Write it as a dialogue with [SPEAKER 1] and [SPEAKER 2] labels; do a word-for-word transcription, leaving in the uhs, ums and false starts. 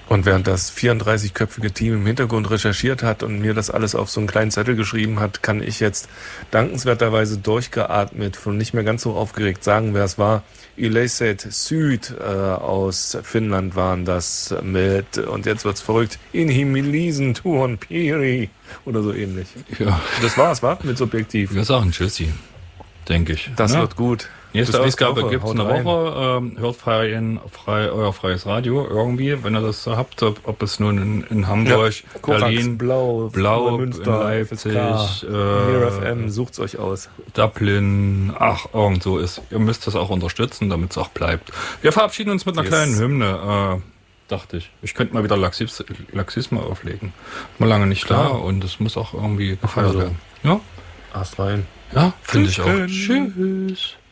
[SPEAKER 1] Und während das vierunddreißigköpfige Team im Hintergrund recherchiert hat und mir das alles auf so einen kleinen Zettel geschrieben hat, kann ich jetzt dankenswerterweise durchgeatmet und nicht mehr ganz so aufgeregt sagen, wer es war. Illicet Süd äh, aus Finnland waren das mit, und jetzt wird's verrückt, Inhimilisen Tuon Piri oder so ähnlich.
[SPEAKER 2] Ja.
[SPEAKER 1] Das war's, war mit Subjektiv.
[SPEAKER 2] Wir sagen Tschüssi, denke ich.
[SPEAKER 1] Das
[SPEAKER 2] ja?
[SPEAKER 1] wird gut.
[SPEAKER 2] Nächste
[SPEAKER 1] Bis nächste
[SPEAKER 2] Ausgabe
[SPEAKER 1] Woche.
[SPEAKER 2] gibt es
[SPEAKER 1] Haut
[SPEAKER 2] eine
[SPEAKER 1] rein.
[SPEAKER 2] Woche. Ähm, hört frei, frei, euer freies Radio irgendwie, wenn ihr das so habt. Ob, ob es nun in, in Hamburg,
[SPEAKER 1] Ja, Korax,
[SPEAKER 2] Berlin,
[SPEAKER 1] Blau,
[SPEAKER 2] Blau,
[SPEAKER 1] Münster,
[SPEAKER 2] in Leipzig,
[SPEAKER 1] F S K,
[SPEAKER 2] äh,
[SPEAKER 1] Mir F M, sucht's euch aus.
[SPEAKER 2] Dublin, ach, irgend so ist. Ihr müsst das auch unterstützen, damit es auch bleibt. Wir verabschieden uns mit einer
[SPEAKER 1] Yes.
[SPEAKER 2] kleinen Hymne, äh, dachte ich. Ich könnte mal wieder Laxis, Laxismus auflegen. Mal lange nicht da
[SPEAKER 1] Klar.
[SPEAKER 2] und es muss auch irgendwie gefeiert
[SPEAKER 1] Also.
[SPEAKER 2] werden. Ja,
[SPEAKER 1] Ast rein.
[SPEAKER 2] ja, finde ich auch.
[SPEAKER 1] Tschüsschen.
[SPEAKER 2] Tschüss.